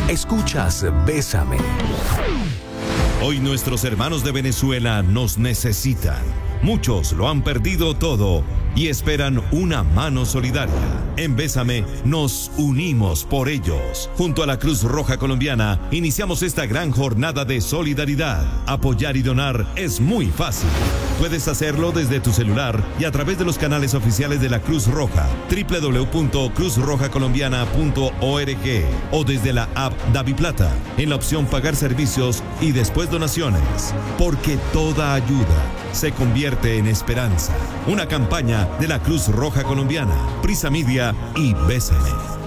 Escuchas Bésame. Hoy nuestros hermanos de Venezuela nos necesitan. Muchos lo han perdido todo y esperan una mano solidaria. En Bésame nos unimos por ellos. Junto a la Cruz Roja Colombiana iniciamos esta gran jornada de solidaridad. Apoyar y donar es muy fácil. Puedes hacerlo desde tu celular y a través de los canales oficiales de la Cruz Roja, www.cruzrojacolombiana.org, o desde la app DaviPlata, en la opción Pagar servicios y después donaciones. Porque toda ayuda se convierte en esperanza. Una campaña de la Cruz Roja Colombiana, Prisa Media y Bésame.